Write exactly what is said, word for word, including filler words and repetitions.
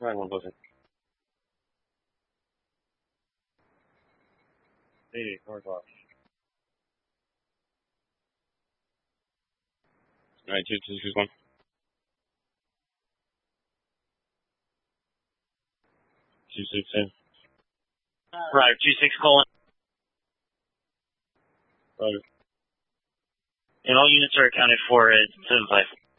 Right, one buzzing. eighty, northwest. Alright, two, two, six, one. Two, six, ten. Right, two, six, colon. Roger. And all units are accounted for at seven, five.